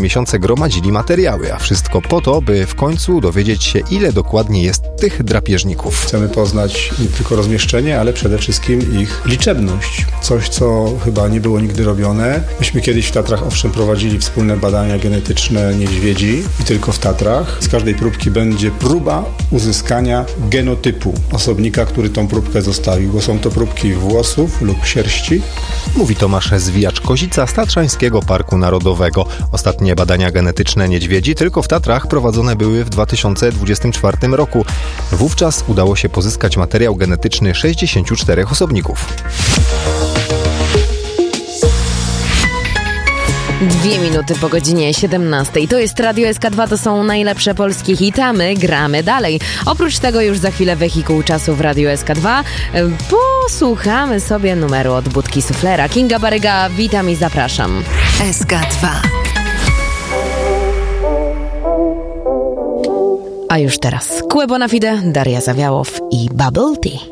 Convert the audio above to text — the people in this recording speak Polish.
miesiące gromadzili materiały, a wszystko po to, by w końcu dowiedzieć się, ile dokładnie jest tych drapieżników. Chcemy poznać nie tylko rozmieszczenie, ale przede wszystkim ich liczebność. Coś, co chyba nie było nigdy robione. Myśmy kiedyś w Tatrach owszem prowadzili wspólne badania genetyczne niedźwiedzi i tylko w Tatrach. Z każdej próbki będzie próba uzyskania genotypu osobnika, który tą próbkę zostawił, bo są to próbki włosów lub sierści. Mówi Tomasz Zwijacz-Kozica z Tatrzańskiego Parku Narodowego. Ostatnie badania genetyczne niedźwiedzi tylko w Tatrach prowadzone były w 2024 roku. Wówczas udało się pozyskać materiał genetyczny 64 osobników. 2 minuty po godzinie 17. To jest Radio SK2, to są najlepsze polskie hity, a my gramy dalej. Oprócz tego już za chwilę wehikuł czasu w Radio SK2. Posłuchamy sobie numeru od Budki Suflera. Kinga Baryga, witam i zapraszam. SK2. A już teraz Kłe Bona Fide, Daria Zawiałow i Bubble Tea.